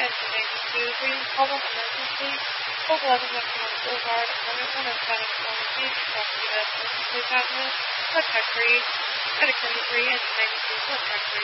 engine 92, reading call on emergency, 1211 Westmont Boulevard, apartment 107, Florida Beach, property of emergency department, contact 3, Medicare 3, engine 92, contact 3.